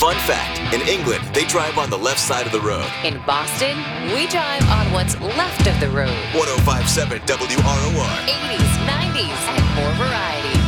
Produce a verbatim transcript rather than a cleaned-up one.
Fun fact, in England, they drive on the left side of the road. In Boston, we drive on what's left of the road. ten fifty-seven W R O R. eighties, nineties, and more variety.